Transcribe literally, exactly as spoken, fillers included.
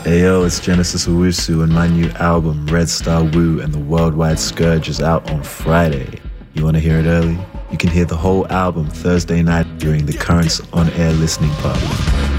Ayo, it's Genesis Owusu, and my new album, Red Star Woo and the Worldwide Scourge, is out on Friday. You want to hear it early? You can hear the whole album Thursday night during the Currents On Air listening party.